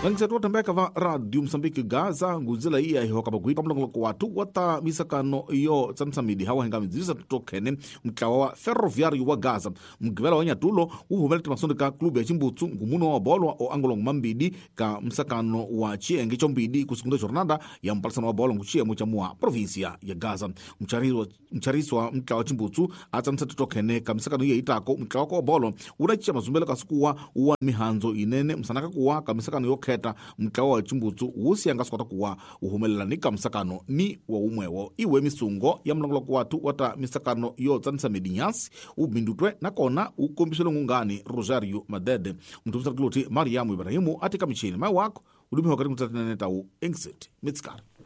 Vangisetua tambeka va Radio Msambiki Gaza nguzila iya ihoka bagwita mlongo kwa watu wata misakano iyo tsamsamidi hawa henga mizisa tutokene mkawa wa ferroviário wa Gaza mgivela wanya tulo uhumelete masondi ka klubu ya Chimbutsu ngumuno wa bolo o angolo mambidi ka msakano wa chienge chombidi kusikunda jornada ya mpalisano wa bolo nguchie mchamua provinsia ya Gaza mchariswa mkawa Chimbutsu atsamsa tutokene ka msakano iya itako mkawa kwa bolo unachicha mazumbele kasikuwa uwa mihanzo inene msanaka kuwa ka msakano yo keta mkawa wa Chimbutsu usianga skota kuwa uhumelela nika msakano ni wa umwewo iwe misungo ya mlongolo kwa watu wata misakano yo tsanisa medinyasi ubindutwe na kona ukombishelo ngungani Rosario Madede mtumisa kiloti Mariamu Ibrahimu atika michini mai wako udumiho karimu tatinaneta u Engsit Mitskar.